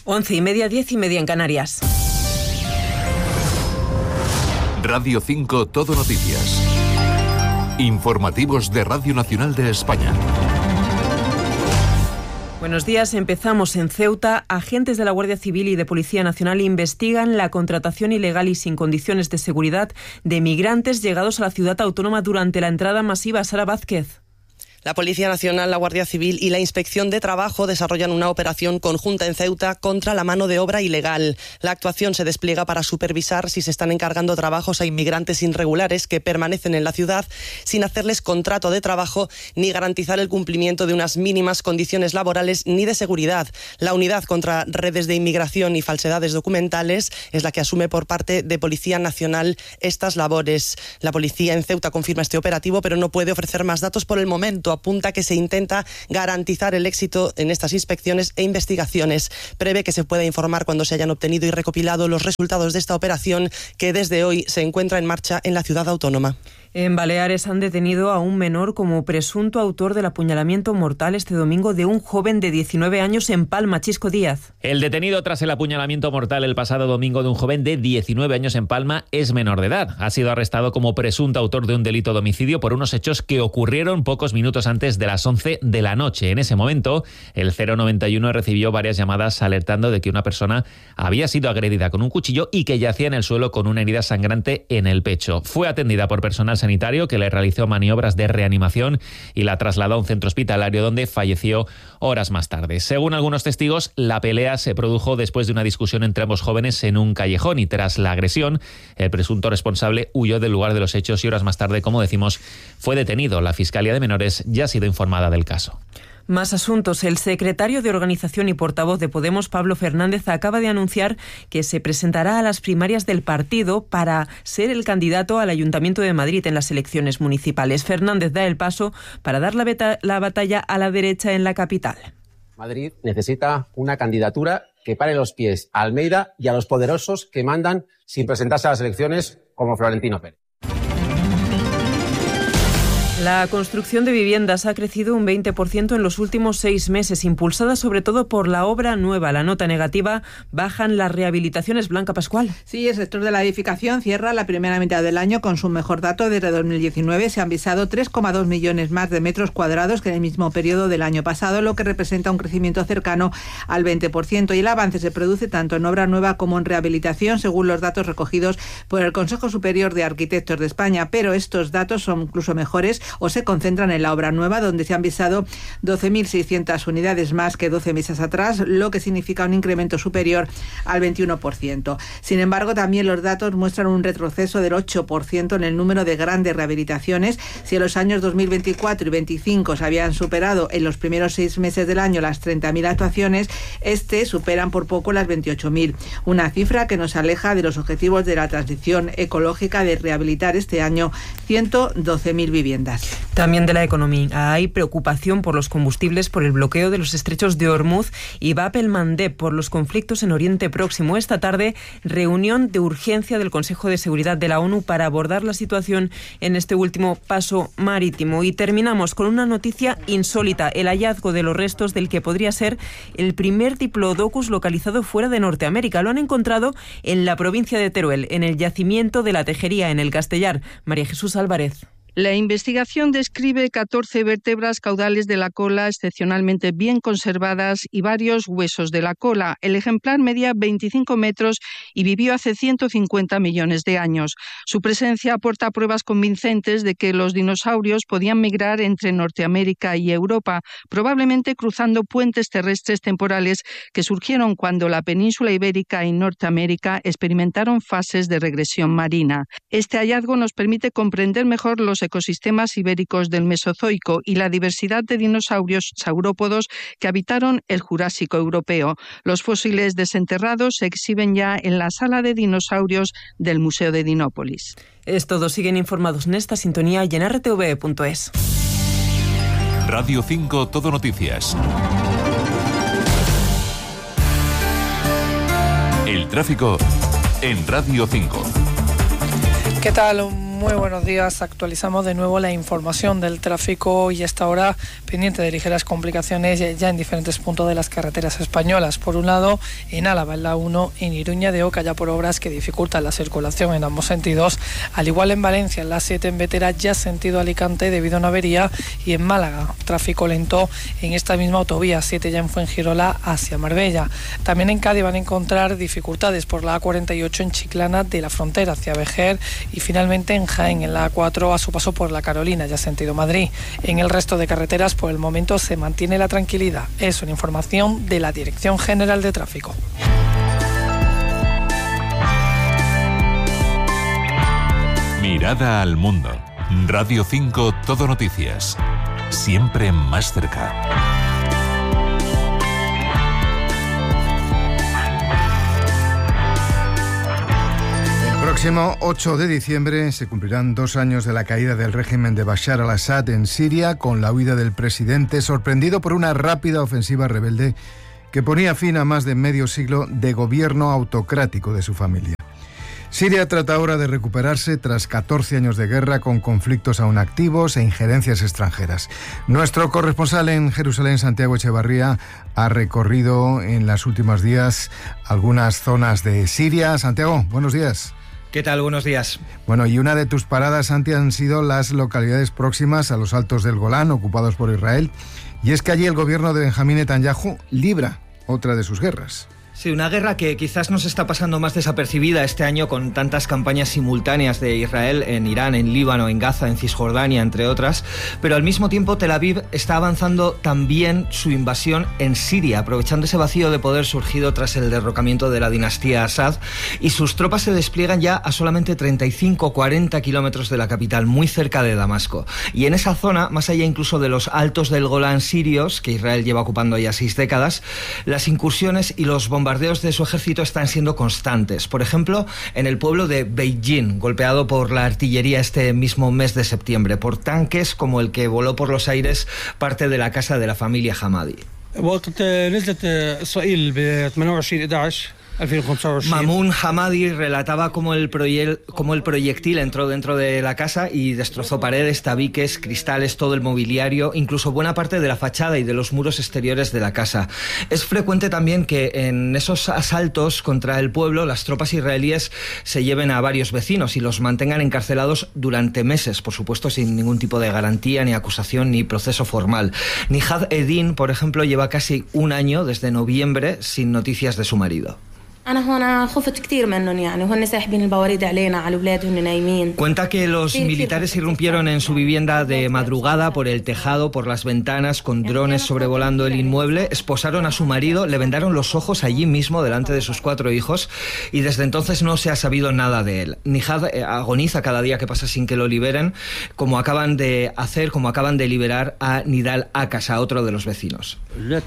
11:30, 10:30 en Canarias. Radio 5 Todo Noticias. Informativos de Radio Nacional de España. Buenos días, empezamos en Ceuta. Agentes de la Guardia Civil y de Policía Nacional investigan la contratación ilegal y sin condiciones de seguridad de migrantes llegados a la ciudad autónoma durante la entrada masiva. Sara Vázquez. La Policía Nacional, la Guardia Civil y la Inspección de Trabajo desarrollan una operación conjunta en Ceuta contra la mano de obra ilegal. La actuación se despliega para supervisar si se están encargando trabajos a inmigrantes irregulares que permanecen en la ciudad sin hacerles contrato de trabajo ni garantizar el cumplimiento de unas mínimas condiciones laborales ni de seguridad. La Unidad contra Redes de Inmigración y Falsedades Documentales es la que asume por parte de Policía Nacional estas labores. La policía en Ceuta confirma este operativo, pero no puede ofrecer más datos por el momento. Apunta que se intenta garantizar el éxito en estas inspecciones e investigaciones. Prevé que se pueda informar cuando se hayan obtenido y recopilado los resultados de esta operación, que desde hoy se encuentra en marcha en la ciudad autónoma. En Baleares han detenido a un menor como presunto autor del apuñalamiento mortal este domingo de un joven de 19 años en Palma. Chisco Díaz. El detenido tras el apuñalamiento mortal el pasado domingo de un joven de 19 años en Palma es menor de edad. Ha sido arrestado como presunto autor de un delito de homicidio por unos hechos que ocurrieron pocos minutos antes de las 11 de la noche. En ese momento, el 091 recibió varias llamadas alertando de que una persona había sido agredida con un cuchillo y que yacía en el suelo con una herida sangrante en el pecho. Fue atendida por personal sanitario que le realizó maniobras de reanimación y la trasladó a un centro hospitalario donde falleció horas más tarde. Según algunos testigos, la pelea se produjo después de una discusión entre ambos jóvenes en un callejón y tras la agresión, el presunto responsable huyó del lugar de los hechos y horas más tarde, como decimos, fue detenido. La Fiscalía de Menores ya ha sido informada del caso. Más asuntos. El secretario de Organización y portavoz de Podemos, Pablo Fernández, acaba de anunciar que se presentará a las primarias del partido para ser el candidato al Ayuntamiento de Madrid en las elecciones municipales. Fernández da el paso para dar la batalla a la derecha en la capital. Madrid necesita una candidatura que pare los pies a Almeida y a los poderosos que mandan sin presentarse a las elecciones, como Florentino Pérez. La construcción de viviendas ha crecido un 20% en los últimos 6 meses, impulsada sobre todo por la obra nueva. La nota negativa bajan las rehabilitaciones. Blanca Pascual. Sí, el sector de la edificación cierra la primera mitad del año con su mejor dato desde 2019. Se han visado 3,2 millones más de metros cuadrados que en el mismo periodo del año pasado, lo que representa un crecimiento cercano al 20%. Y el avance se produce tanto en obra nueva como en rehabilitación, según los datos recogidos por el Consejo Superior de Arquitectos de España. Pero estos datos son incluso mejores o se concentran en la obra nueva, donde se han visado 12.600 unidades más que 12 meses atrás, lo que significa un incremento superior al 21%. Sin embargo, también los datos muestran un retroceso del 8% en el número de grandes rehabilitaciones. Si en los años 2024 y 2025 se habían superado en los primeros 6 meses del año las 30.000 actuaciones, superan por poco las 28.000. Una cifra que nos aleja de los objetivos de la transición ecológica de rehabilitar este año 112.000 viviendas. También de la economía. Hay preocupación por los combustibles, por el bloqueo de los estrechos de Hormuz y Bab el-Mandeb por los conflictos en Oriente Próximo. Esta tarde, reunión de urgencia del Consejo de Seguridad de la ONU para abordar la situación en este último paso marítimo. Y terminamos con una noticia insólita: el hallazgo de los restos del que podría ser el primer diplodocus localizado fuera de Norteamérica. Lo han encontrado en la provincia de Teruel, en el yacimiento de la Tejería, en el Castellar. María Jesús Álvarez. La investigación describe 14 vértebras caudales de la cola excepcionalmente bien conservadas y varios huesos de la cola. El ejemplar medía 25 metros y vivió hace 150 millones de años. Su presencia aporta pruebas convincentes de que los dinosaurios podían migrar entre Norteamérica y Europa, probablemente cruzando puentes terrestres temporales que surgieron cuando la península ibérica y Norteamérica experimentaron fases de regresión marina. Este hallazgo nos permite comprender mejor los ecosistemas ibéricos del Mesozoico y la diversidad de dinosaurios saurópodos que habitaron el Jurásico europeo. Los fósiles desenterrados se exhiben ya en la sala de dinosaurios del Museo de Dinópolis. Es todo. Siguen informados en esta sintonía y en rtv.es. Radio 5 Todo Noticias. El tráfico en Radio 5. ¿Qué tal? Muy buenos días. Actualizamos de nuevo la información del tráfico y hasta ahora pendiente de ligeras complicaciones ya en diferentes puntos de las carreteras españolas. Por un lado, en Álava, en la 1, en Iruña de Oca, ya por obras que dificultan la circulación en ambos sentidos. Al igual en Valencia, en la 7 en Vetera, ya sentido Alicante debido a una avería. Y en Málaga, tráfico lento en esta misma autovía 7 ya en Fuengirola hacia Marbella. También en Cádiz van a encontrar dificultades por la A48 en Chiclana de la Frontera hacia Vejer y finalmente en Jaén, en la A4 a su paso por la Carolina, ya sentido Madrid. En el resto de carreteras por el momento se mantiene la tranquilidad. Es una información de la Dirección General de Tráfico. Mirada al mundo. Radio 5 Todo Noticias. Siempre más cerca. El próximo 8 de diciembre se cumplirán 2 años de la caída del régimen de Bashar al-Assad en Siria, con la huida del presidente sorprendido por una rápida ofensiva rebelde que ponía fin a más de medio siglo de gobierno autocrático de su familia. Siria trata ahora de recuperarse tras 14 años de guerra con conflictos aún activos e injerencias extranjeras. Nuestro corresponsal en Jerusalén, Santiago Echevarría, ha recorrido en los últimos días algunas zonas de Siria. Santiago, buenos días. ¿Qué tal? Buenos días. Bueno, y una de tus paradas, Santi, han sido las localidades próximas a los Altos del Golán, ocupados por Israel. Y es que allí el gobierno de Benjamín Netanyahu libra otra de sus guerras. Sí, una guerra que quizás nos está pasando más desapercibida este año con tantas campañas simultáneas de Israel en Irán, en Líbano, en Gaza, en Cisjordania, entre otras, pero al mismo tiempo Tel Aviv está avanzando también su invasión en Siria, aprovechando ese vacío de poder surgido tras el derrocamiento de la dinastía Assad, y sus tropas se despliegan ya a solamente 35-40 kilómetros de la capital, muy cerca de Damasco. Y en esa zona, más allá incluso de los Altos del Golán sirios, que Israel lleva ocupando ya 6 décadas, las incursiones y los bombardeos de su ejército están siendo constantes. Por ejemplo, en el pueblo de Beijing, golpeado por la artillería este mismo mes de septiembre, por tanques como el que voló por los aires parte de la casa de la familia Hamadi. Mamun Hamadi relataba cómo el proyectil entró dentro de la casa y destrozó paredes, tabiques, cristales, todo el mobiliario, incluso buena parte de la fachada y de los muros exteriores de la casa. Es frecuente también que en esos asaltos contra el pueblo las tropas israelíes se lleven a varios vecinos y los mantengan encarcelados durante meses, por supuesto sin ningún tipo de garantía, ni acusación, ni proceso formal. Nihad Edin, por ejemplo, lleva casi un año, desde noviembre, sin noticias de su marido. Cuenta que los militares irrumpieron en su vivienda de madrugada por el tejado, por las ventanas, con drones sobrevolando el inmueble, esposaron a su marido, le vendaron los ojos allí mismo delante de sus 4 hijos y desde entonces no se ha sabido nada de él. Nihad agoniza cada día que pasa sin que lo liberen, como acaban de liberar a Nidal Akas, a otro de los vecinos.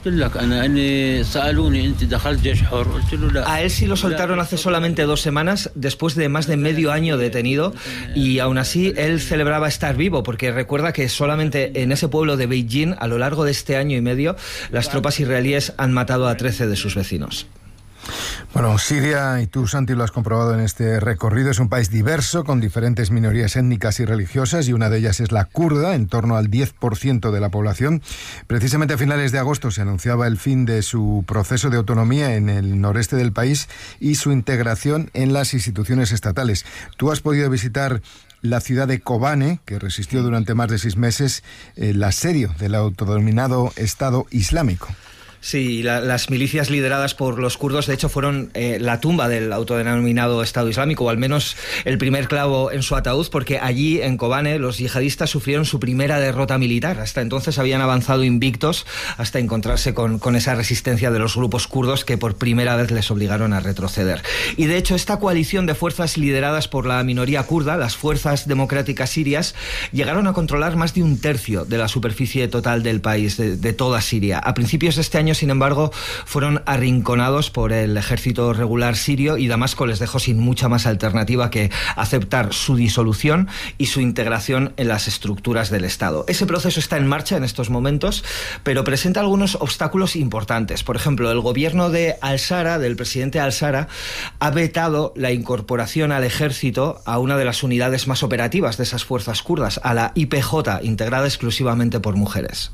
A él sí lo soltaron hace solamente 2 semanas, después de más de medio año detenido, y aún así él celebraba estar vivo, porque recuerda que solamente en ese pueblo de Beijing, a lo largo de este año y medio, las tropas israelíes han matado a 13 de sus vecinos. Bueno, Siria, y tú, Santi, lo has comprobado en este recorrido, es un país diverso, con diferentes minorías étnicas y religiosas, y una de ellas es la kurda, en torno al 10% de la población. Precisamente a finales de agosto se anunciaba el fin de su proceso de autonomía en el noreste del país y su integración en las instituciones estatales. Tú has podido visitar la ciudad de Kobane, que resistió durante más de 6 meses el asedio del autodenominado Estado Islámico. Sí, las milicias lideradas por los kurdos, de hecho, fueron la tumba del autodenominado Estado Islámico, o al menos el primer clavo en su ataúd, porque allí, en Kobane, los yihadistas sufrieron su primera derrota militar. Hasta entonces habían avanzado invictos hasta encontrarse con esa resistencia de los grupos kurdos que por primera vez les obligaron a retroceder. Y de hecho, esta coalición de fuerzas lideradas por la minoría kurda, las Fuerzas Democráticas Sirias, llegaron a controlar más de 1/3 de la superficie total del país, de toda Siria. A principios de este año años, sin embargo, fueron arrinconados por el ejército regular sirio y Damasco les dejó sin mucha más alternativa que aceptar su disolución y su integración en las estructuras del Estado. Ese proceso está en marcha en estos momentos, pero presenta algunos obstáculos importantes. Por ejemplo, el gobierno de al-Sara, del presidente al-Sara, ha vetado la incorporación al ejército a una de las unidades más operativas de esas fuerzas kurdas, a la YPJ, integrada exclusivamente por mujeres.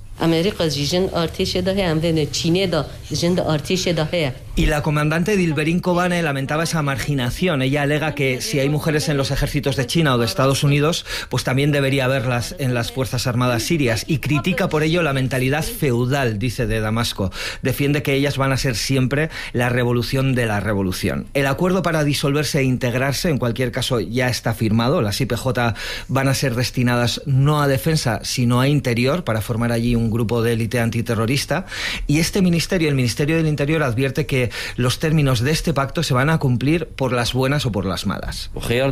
Y la comandante Dilberin Kobane lamentaba esa marginación. Ella alega que si hay mujeres en los ejércitos de China o de Estados Unidos, pues también debería haberlas en las Fuerzas Armadas sirias, y critica por ello la mentalidad feudal, dice, de Damasco. Defiende que ellas van a ser siempre la revolución de la revolución. El acuerdo para disolverse e integrarse, en cualquier caso, ya está firmado. Las YPJ van a ser destinadas no a defensa, sino a interior, para formar allí un grupo de élite antiterrorista, y este ministerio, el Ministerio del Interior, advierte que los términos de este pacto se van a cumplir por las buenas o por las malas.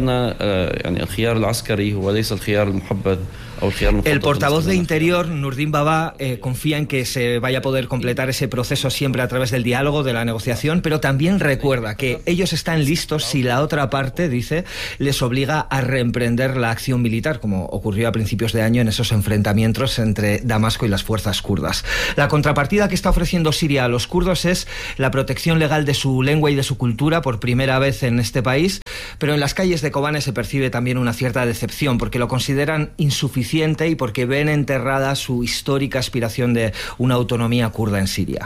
El portavoz de Interior, Nurdin Baba, confía en que se vaya a poder completar ese proceso siempre a través del diálogo, de la negociación, pero también recuerda que ellos están listos si la otra parte, dice, les obliga a reemprender la acción militar, como ocurrió a principios de año en esos enfrentamientos entre Damasco y las fuerzas kurdas. La contrapartida que está ofreciendo Siria a los kurdos es la protección legal de su lengua y de su cultura por primera vez en este país, pero en las calles de Kobane se percibe también una cierta decepción, porque lo consideran insuficiente y porque ven enterrada su histórica aspiración de una autonomía kurda en Siria.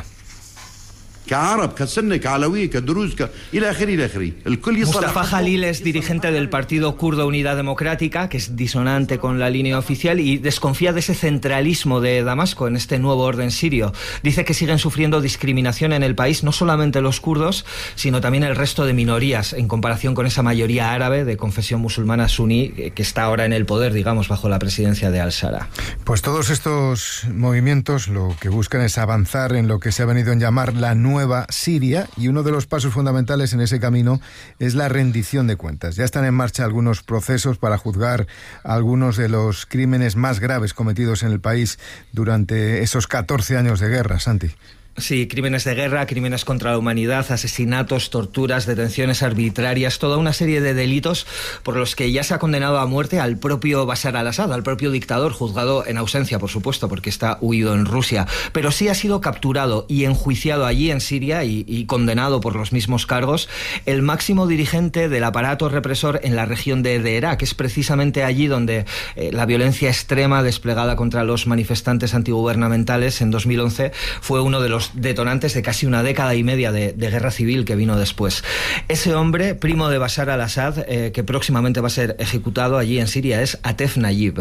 Mustafa Jalil es dirigente del partido kurdo Unidad Democrática, que es disonante con la línea oficial, y desconfía de ese centralismo de Damasco en este nuevo orden sirio. Dice que siguen sufriendo discriminación en el país, no solamente los kurdos, sino también el resto de minorías, en comparación con esa mayoría árabe de confesión musulmana suní que está ahora en el poder, digamos, bajo la presidencia de al-Sara. Pues todos estos movimientos lo que buscan es avanzar en lo que se ha venido a llamar la nueva Siria, y uno de los pasos fundamentales en ese camino es la rendición de cuentas. Ya están en marcha algunos procesos para juzgar algunos de los crímenes más graves cometidos en el país durante esos 14 años de guerra, Santi. Sí, crímenes de guerra, crímenes contra la humanidad, asesinatos, torturas, detenciones arbitrarias, toda una serie de delitos por los que ya se ha condenado a muerte al propio Bashar al-Assad, al propio dictador, juzgado en ausencia, por supuesto, porque está huido en Rusia. Pero sí ha sido capturado y enjuiciado allí en Siria y condenado por los mismos cargos el máximo dirigente del aparato represor en la región de Deraa, que es precisamente allí donde la violencia extrema desplegada contra los manifestantes antigubernamentales en 2011 fue uno de los detonantes de casi una década y media de guerra civil que vino después. Ese hombre, primo de Bashar al-Assad, que próximamente va a ser ejecutado allí en Siria, es Atef Nayib.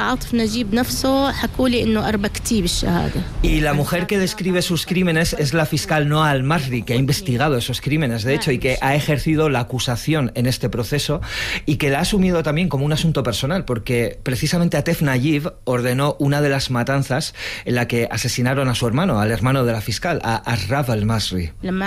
Y la mujer que describe sus crímenes es la fiscal Noa al-Masri, que ha investigado esos crímenes, de hecho, y que ha ejercido la acusación en este proceso, y que la ha asumido también como un asunto personal, porque precisamente Atef Nayib ordenó una de las matanzas en la que asesinaron a su hermano, al hermano de la fiscal, a Ashraf al-Masri.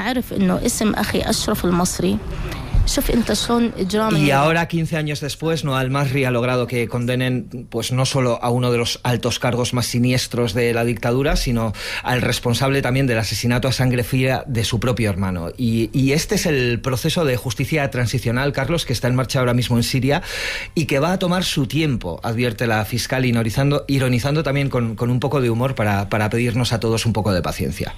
Y ahora, 15 años después, Noa al-Masri ha logrado que condenen pues no solo a uno de los altos cargos más siniestros de la dictadura, sino al responsable también del asesinato a sangre fría de su propio hermano. Y este es el proceso de justicia transicional, Carlos, que está en marcha ahora mismo en Siria y que va a tomar su tiempo, advierte la fiscal, ironizando también con un poco de humor para pedirnos a todos un poco de paciencia.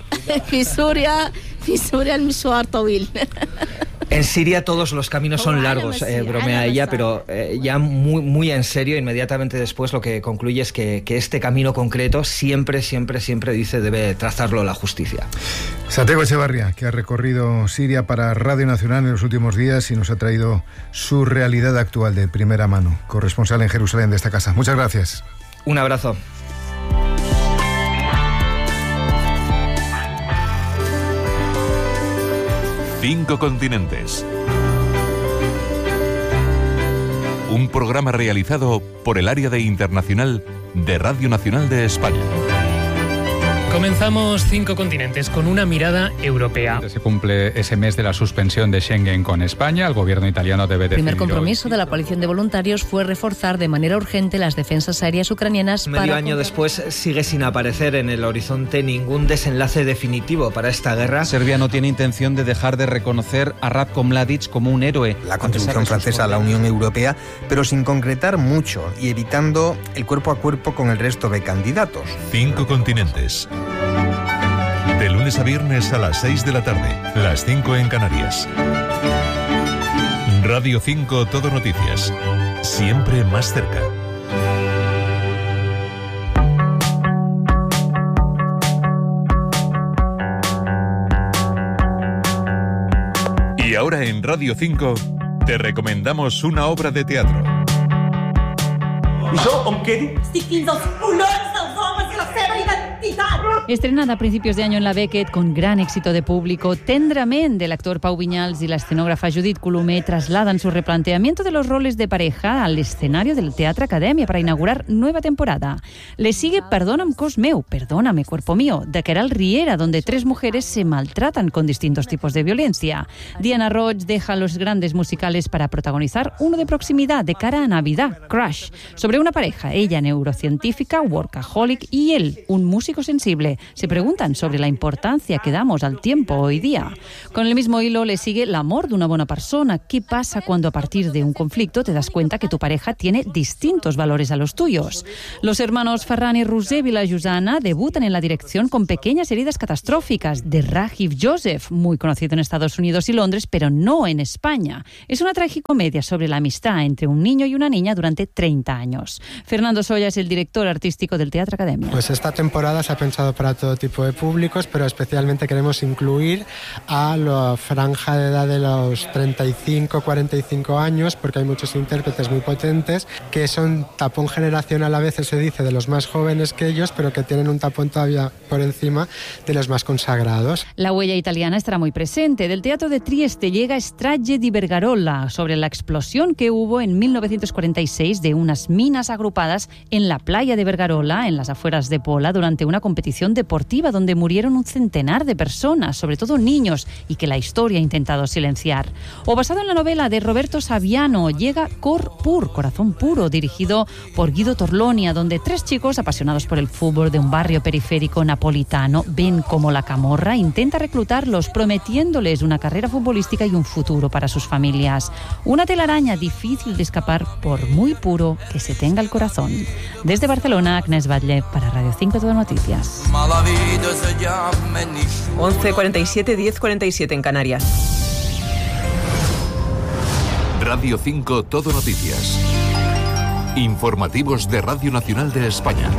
En Siria todos los caminos son largos, bromea ella, pero ya muy en serio, inmediatamente después lo que concluye es que este camino concreto siempre, dice, debe trazarlo la justicia. Santiago Echevarría, que ha recorrido Siria para Radio Nacional en los últimos días y nos ha traído su realidad actual de primera mano, corresponsal en Jerusalén de esta casa. Muchas gracias. Un abrazo. Cinco continentes. Un programa realizado por el área de internacional de Radio Nacional de España. Comenzamos 5 continentes con una mirada europea. Se cumple ese mes de la suspensión de Schengen con España. El gobierno italiano debe decidir. El primer compromiso de la coalición de voluntarios fue reforzar de manera urgente las defensas aéreas ucranianas. Medio año después sigue sin aparecer en el horizonte ningún desenlace definitivo para esta guerra. Serbia no tiene intención de dejar de reconocer a Ratko Mladic como un héroe. La contribución francesa a la Unión Europea, pero sin concretar mucho y evitando el cuerpo a cuerpo con el resto de candidatos. 5 continentes. De lunes a viernes a las 6 de la tarde, las 5 en Canarias. Radio 5 Todo Noticias. Siempre más cerca. Y ahora en Radio 5 te recomendamos una obra de teatro. Estrenada a principios de año en la Beckett con gran éxito de público, Tendrament del actor Pau Viñals y la escenógrafa Judith Colomer trasladan su replanteamiento de los roles de pareja al escenario del Teatre Academia para inaugurar nueva temporada. Le sigue Perdóname cos meu, Perdóname cuerpo mío, de Queralt Riera, donde 3 mujeres se maltratan con distintos tipos de violencia. Diana Roig deja los grandes musicales para protagonizar uno de proximidad de cara a Navidad, Crush, sobre una pareja, ella neurocientífica, workaholic y él, un músico sensible. Se preguntan sobre la importancia que damos al tiempo hoy día. Con el mismo hilo le sigue L'amor de una buena persona. ¿Qué pasa cuando a partir de un conflicto te das cuenta que tu pareja tiene distintos valores a los tuyos? Los hermanos Ferran y Roser Vilajosana debutan en la dirección con Pequeñas heridas catastróficas de Rajiv Joseph, muy conocido en Estados Unidos y Londres, pero no en España. Es una tragicomedia sobre la amistad entre un niño y una niña durante 30 años. Fernando Soya es el director artístico del Teatre Academia. Pues esta temporada se ha pensado para todo tipo de públicos, pero especialmente queremos incluir a la franja de edad de los 35-45 años, porque hay muchos intérpretes muy potentes que son tapón generacional, a veces se dice, de los más jóvenes que ellos, pero que tienen un tapón todavía por encima de los más consagrados. La huella italiana estará muy presente. Del Teatro de Trieste llega Strage di Vergarola, sobre la explosión que hubo en 1946 de unas minas agrupadas en la playa de Vergarola, en las afueras de Pola, durante una competición deportiva donde murieron un centenar de personas, sobre todo niños, y que la historia ha intentado silenciar. O basado en la novela de Roberto Saviano, llega Cor Pur, Corazón Puro, dirigido por Guido Torlonia, donde 3 chicos apasionados por el fútbol de un barrio periférico napolitano ven cómo la camorra intenta reclutarlos, prometiéndoles una carrera futbolística y un futuro para sus familias. Una telaraña difícil de escapar por muy puro que se tenga el corazón. Desde Barcelona, Agnès Batlle para Radio 5 Todo Noticias. 11:47, 10:47 en Canarias. Radio 5 Todo Noticias. Informativos de Radio Nacional de España.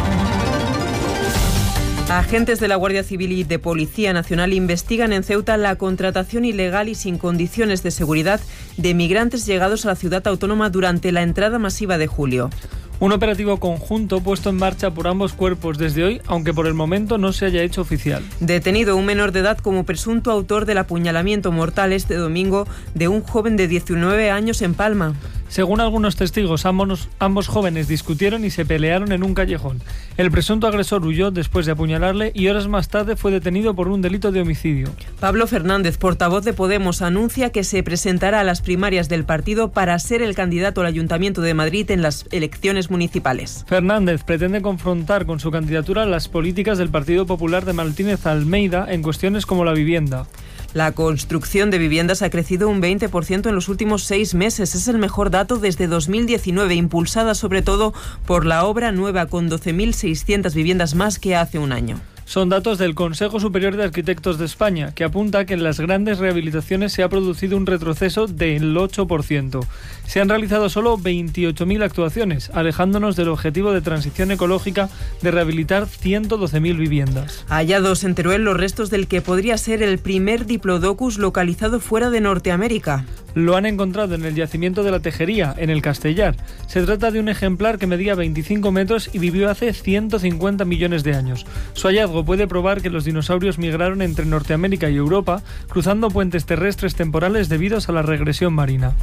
Agentes de la Guardia Civil y de Policía Nacional investigan en Ceuta la contratación ilegal y sin condiciones de seguridad de migrantes llegados a la ciudad autónoma durante la entrada masiva de julio. Un operativo conjunto puesto en marcha por ambos cuerpos desde hoy, aunque por el momento no se haya hecho oficial. Detenido un menor de edad como presunto autor del apuñalamiento mortal este domingo de un joven de 19 años en Palma. Según algunos testigos, ambos jóvenes discutieron y se pelearon en un callejón. El presunto agresor huyó después de apuñalarle y horas más tarde fue detenido por un delito de homicidio. Pablo Fernández, portavoz de Podemos, anuncia que se presentará a las primarias del partido para ser el candidato al Ayuntamiento de Madrid en las elecciones municipales. Fernández pretende confrontar con su candidatura las políticas del Partido Popular de Martínez Almeida en cuestiones como la vivienda. La construcción de viviendas ha crecido un 20% en los últimos 6 meses. Es el mejor dato desde 2019, impulsada sobre todo por la obra nueva, con 12.600 viviendas más que hace un año. Son datos del Consejo Superior de Arquitectos de España, que apunta que en las grandes rehabilitaciones se ha producido un retroceso del 8%. Se han realizado solo 28.000 actuaciones, alejándonos del objetivo de transición ecológica de rehabilitar 112.000 viviendas. Hallados en Teruel los restos del que podría ser el primer Diplodocus localizado fuera de Norteamérica. Lo han encontrado en el yacimiento de la Tejería, en el Castellar. Se trata de un ejemplar que medía 25 metros y vivió hace 150 millones de años. Su hallazgo puede probar que los dinosaurios migraron entre Norteamérica y Europa, cruzando puentes terrestres temporales debidos a la regresión marina.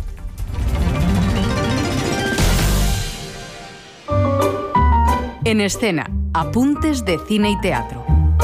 En escena, apuntes de cine y teatro.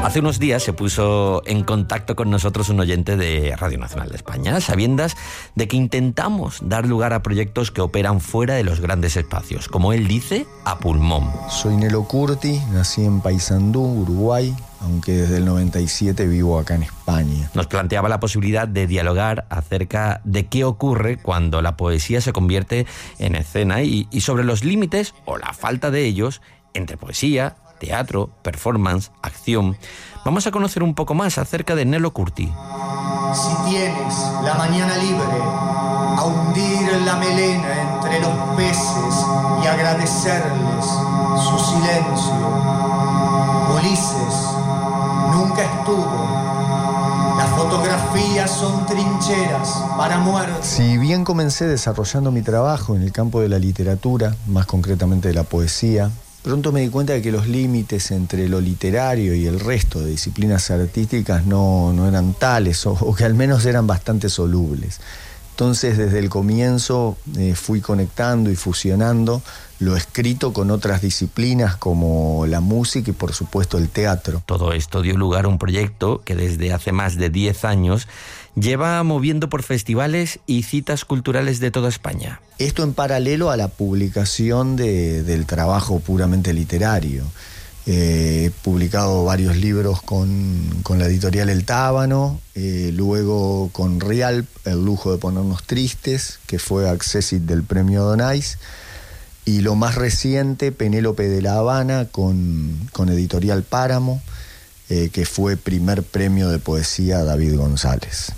Hace unos días se puso en contacto con nosotros un oyente de Radio Nacional de España, sabiendas de que intentamos dar lugar a proyectos que operan fuera de los grandes espacios, como él dice, a pulmón. Soy Nelo Curti, nací en Paysandú, Uruguay, aunque desde el 97 vivo acá en España. Nos planteaba la posibilidad de dialogar acerca de qué ocurre cuando la poesía se convierte en escena y sobre los límites, o la falta de ellos, entre poesía, teatro, performance, acción. Vamos a conocer un poco más acerca de Nelo Curti. Si tienes la mañana libre, a hundir la melena entre los peces y agradecerles su silencio. Ulises nunca estuvo. Las fotografías son trincheras para muertos. Si bien comencé desarrollando mi trabajo en el campo de la literatura, más concretamente de la poesía, pronto me di cuenta de que los límites entre lo literario y el resto de disciplinas artísticas no eran tales, o que al menos eran bastante solubles. Entonces, desde el comienzo fui conectando y fusionando lo escrito con otras disciplinas como la música y, por supuesto, el teatro. Todo esto dio lugar a un proyecto que desde hace más de 10 años lleva moviendo por festivales y citas culturales de toda España. Esto en paralelo a la publicación del trabajo puramente literario. He publicado varios libros con la editorial El Tábano, luego con Rialp, El lujo de ponernos tristes, que fue accessit del premio Donais, y lo más reciente, Penélope de La Habana, con editorial Páramo, que fue primer premio de poesía David González.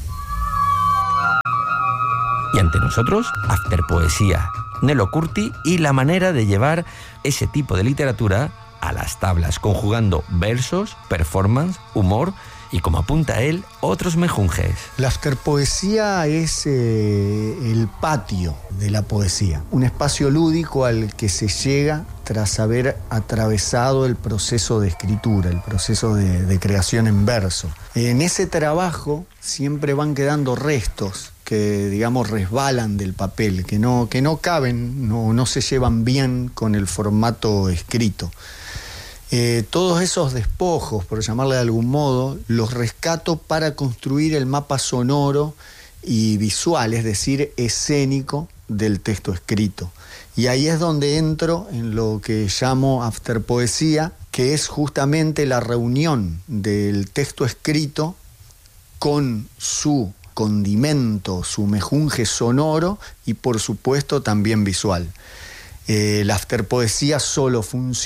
Y ante nosotros, After Poesía, Nelo Curti y la manera de llevar ese tipo de literatura a las tablas, conjugando versos, performance, humor y, como apunta él, otros mejunjes. La afterpoesía es el patio de la poesía, un espacio lúdico al que se llega tras haber atravesado el proceso de escritura, el proceso de creación en verso. En ese trabajo siempre van quedando restos que, digamos, resbalan del papel, que no caben, no se llevan bien con el formato escrito. Todos esos despojos, por llamarle de algún modo, los rescato para construir el mapa sonoro y visual, es decir, escénico del texto escrito. Y ahí es donde entro en lo que llamo afterpoesía, que es justamente la reunión del texto escrito con su condimento, su mejunje sonoro y, por supuesto, también visual. La afterpoesía solo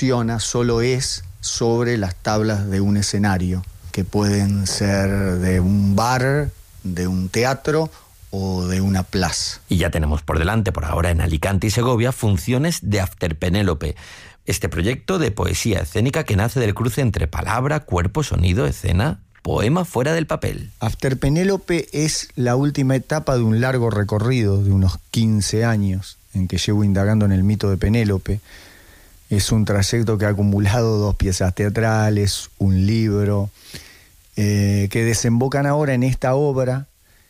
es sobre las tablas de un escenario, que pueden ser de un bar, de un teatro o de una plaza. Y ya tenemos por delante, por ahora en Alicante y Segovia, funciones de After Penélope, este proyecto de poesía escénica que nace del cruce entre palabra, cuerpo, sonido, escena, poema fuera del papel. After Penélope es la última etapa de un largo recorrido de unos 15 años en que llevo indagando en el mito de Penélope. Es un trayecto que ha acumulado 2 piezas teatrales, un libro, que desembocan ahora en esta obra,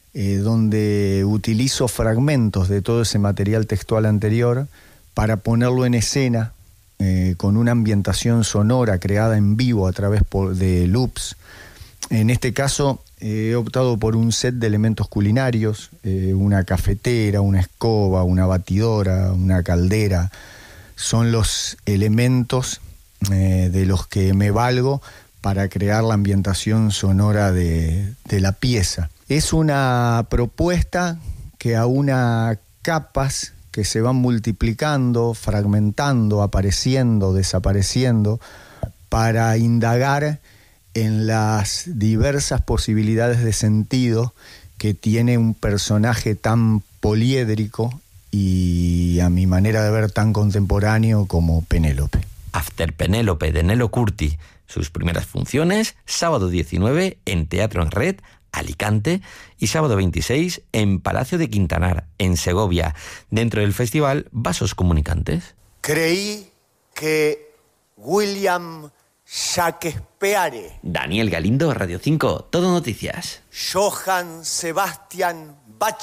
donde utilizo fragmentos de todo ese material textual anterior para ponerlo en escena, con una ambientación sonora creada en vivo a través de loops. En este caso he optado por un set de elementos culinarios, una cafetera, una escoba, una batidora, una caldera. Son los elementos de los que me valgo para crear la ambientación sonora de la pieza. Es una propuesta que aúna capas que se van multiplicando, fragmentando, apareciendo, desapareciendo, para indagar en las diversas posibilidades de sentido que tiene un personaje tan poliédrico y, a mi manera de ver, tan contemporáneo como Penélope. After Penélope de Nelo Curti. Sus primeras funciones, sábado 19 en Teatro en Red, Alicante, y sábado 26 en Palacio de Quintanar, en Segovia, dentro del festival Vasos Comunicantes. Creí que William Shakespeare, Daniel Galindo, Radio 5, Todo Noticias. Johann Sebastian Bach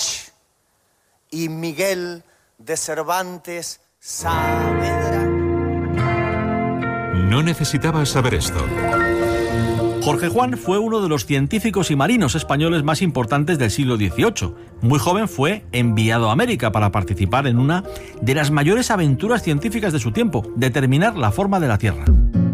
y Miguel de Cervantes Saavedra. No necesitabas saber esto, Jorge Juan fue uno de los científicos y marinos españoles más importantes del siglo XVIII. Muy joven fue enviado a América para participar en una de las mayores aventuras científicas de su tiempo, determinar la forma de la Tierra.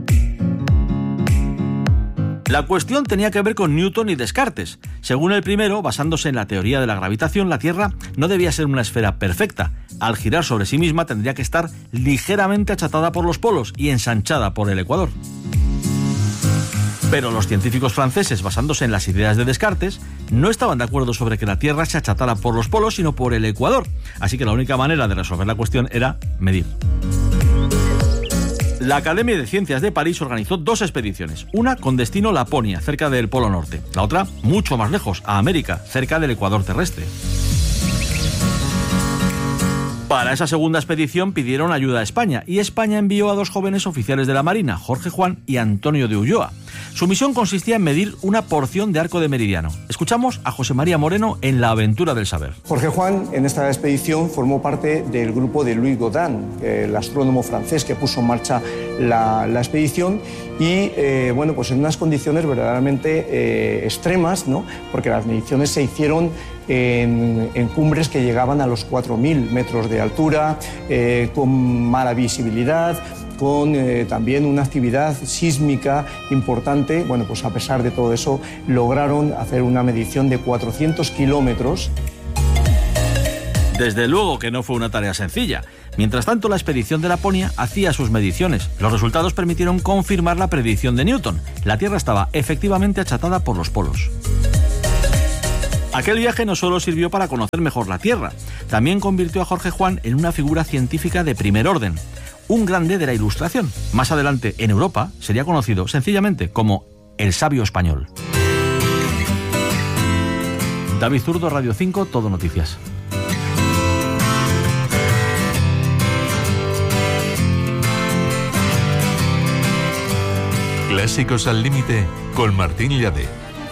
La cuestión tenía que ver con Newton y Descartes. Según el primero, basándose en la teoría de la gravitación, la Tierra no debía ser una esfera perfecta. Al girar sobre sí misma tendría que estar ligeramente achatada por los polos y ensanchada por el ecuador. Pero los científicos franceses, basándose en las ideas de Descartes, no estaban de acuerdo sobre que la Tierra se achatara por los polos, sino por el ecuador. Así que la única manera de resolver la cuestión era medir. La Academia de Ciencias de París organizó 2 expediciones, una con destino a Laponia, cerca del Polo Norte, la otra mucho más lejos, a América, cerca del ecuador terrestre. Para esa segunda expedición pidieron ayuda a España, y España envió a 2 jóvenes oficiales de la Marina, Jorge Juan y Antonio de Ulloa. Su misión consistía en medir una porción de arco de meridiano. Escuchamos a José María Moreno en La aventura del saber. Jorge Juan en esta expedición formó parte del grupo de Louis Gaudin, el astrónomo francés que puso en marcha la expedición, y pues en unas condiciones verdaderamente extremas, ¿no? Porque las mediciones se hicieron en cumbres que llegaban a los 4.000 metros de altura, con mala visibilidad, con también una actividad sísmica importante. Bueno, pues a pesar de todo eso, lograron hacer una medición de 400 kilómetros. Desde luego que no fue una tarea sencilla. Mientras tanto, la expedición de Laponia hacía sus mediciones. Los resultados permitieron confirmar la predicción de Newton. La Tierra estaba efectivamente achatada por los polos. Aquel viaje no solo sirvió para conocer mejor la Tierra, también convirtió a Jorge Juan en una figura científica de primer orden, un grande de la Ilustración. Más adelante, en Europa, sería conocido sencillamente como el sabio español. David Zurdo, Radio 5, Todo Noticias. Clásicos al límite con Martín Llade.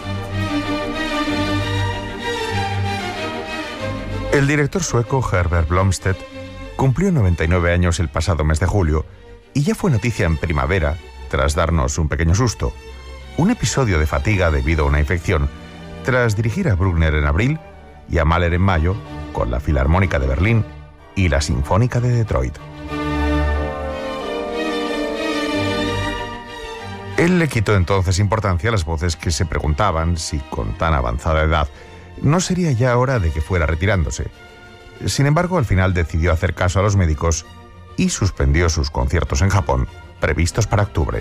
El director sueco Herbert Blomstedt cumplió 99 años el pasado mes de julio y ya fue noticia en primavera tras darnos un pequeño susto. Un episodio de fatiga debido a una infección tras dirigir a Bruckner en abril y a Mahler en mayo con la Filarmónica de Berlín y la Sinfónica de Detroit. Él le quitó entonces importancia a las voces que se preguntaban si con tan avanzada edad no sería ya hora de que fuera retirándose. Sin embargo, al final decidió hacer caso a los médicos y suspendió sus conciertos en Japón, previstos para octubre.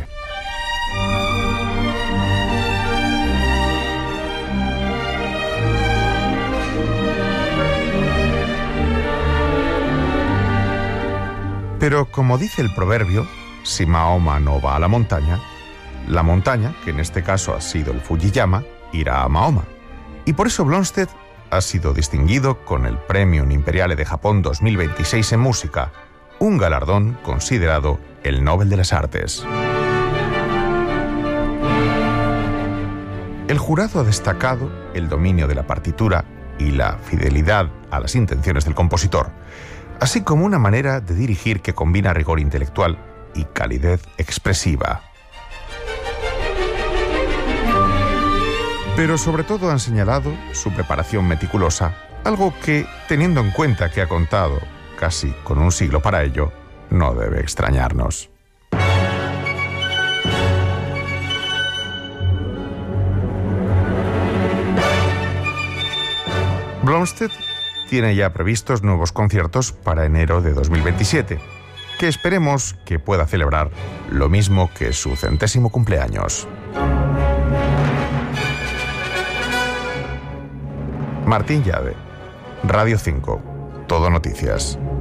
Pero como dice el proverbio, si Mahoma no va a la montaña, que en este caso ha sido el Fujiyama, irá a Mahoma. Y por eso Blomstedt ha sido distinguido con el Premio Imperiale de Japón 2026 en música, un galardón considerado el Nobel de las Artes. El jurado ha destacado el dominio de la partitura y la fidelidad a las intenciones del compositor, así como una manera de dirigir que combina rigor intelectual y calidez expresiva. Pero sobre todo han señalado su preparación meticulosa, algo que, teniendo en cuenta que ha contado casi con un siglo para ello, no debe extrañarnos. Blomstedt tiene ya previstos nuevos conciertos para enero de 2027, que esperemos que pueda celebrar lo mismo que su 100º cumpleaños. Martín Llade, Radio 5, Todo Noticias.